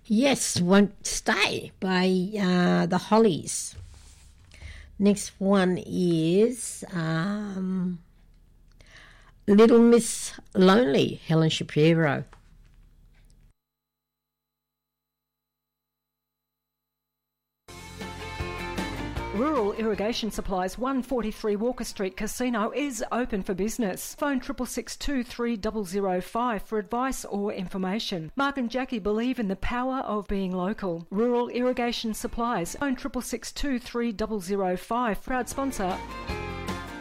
Yes, Won't Stay by the Hollies. Next one is Little Miss Lonely, Helen Shapiro. Rural Irrigation Supplies 143 Walker Street Casino is open for business. Phone 666 for advice or information. Mark and Jackie believe in the power of being local. Rural Irrigation Supplies. Phone 666 Proud sponsor